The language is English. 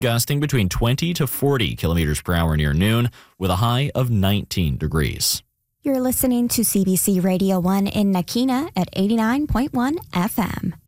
gusting between 20 to 40 kilometers per hour near noon with a high of 19 degrees. You're listening to CBC Radio 1 in Nakina at 89.1 FM.